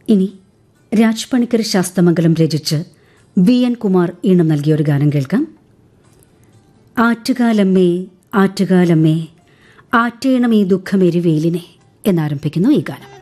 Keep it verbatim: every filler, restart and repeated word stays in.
ഇനി രാജ് പണിക്കർ ശാസ്തമംഗലം രചിച്ച് V N Kumar ഈണം നൽകിയൊരു ഗാനം കേൾക്കാം. ആറ്റുകാലമ്മേ ആറ്റുകാലമ്മേ ആറ്റേണം ഈ ദുഃഖമെരിവേലിനെ എന്നാരംഭിക്കുന്നു ഈ ഗാനം.